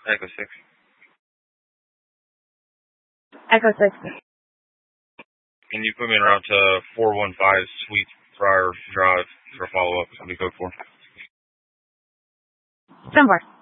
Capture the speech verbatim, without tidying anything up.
Echo six. Echo six. Can you put me en route to four one five Sweet Friar Drive for follow-up? That'll be code four. Ten four.